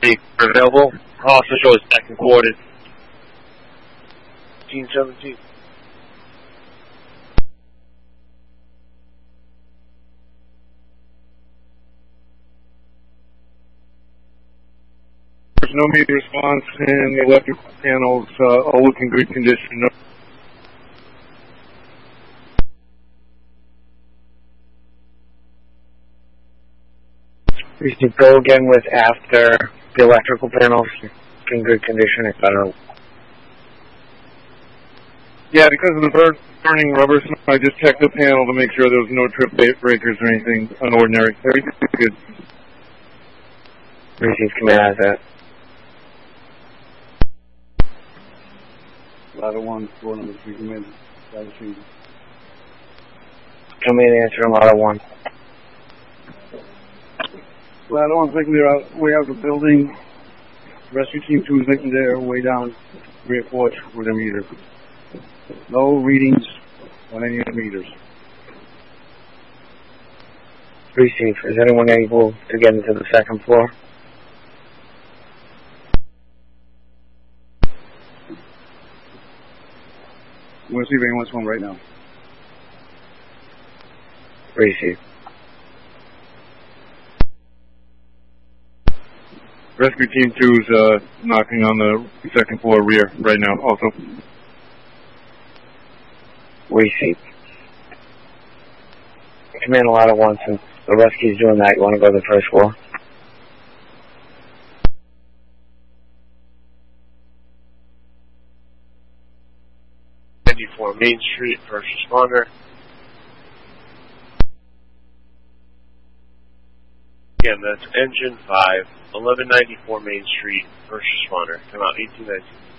available. Also shows second quarter. 17. There's no immediate response, and the electrical panels all look in good condition. No. We should go again with after the electrical panels in good condition. I don't know. Yeah, because of the burning rubber snow, I just checked the panel to make sure there was no trip breakers or anything unordinary. Everything's good. Received command as that. Ladder 1, floor number 3, command. Come in, answer ladder 1. Ladder 1's making their way out of the building. Rescue team 2 is making their way down rear porch with a meter. No readings on any of the meters. Receive. Is anyone able to get into the second floor? I'm going to see if anyone's home right now. Receive. Rescue Team 2 is knocking on the second floor rear right now also. Receive. Command a ladder 1, since the rescue's doing that, you want to go to the first floor? Main Street, first responder. Again, that's engine 5, 1194 Main Street, first responder. Come out 1819.